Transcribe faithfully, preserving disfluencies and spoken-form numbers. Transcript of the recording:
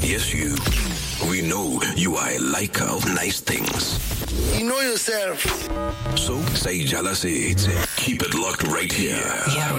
Yes, you. We know you are a liker of nice things. You know yourself. So, say jealousy. Keep it locked right here. Yeah.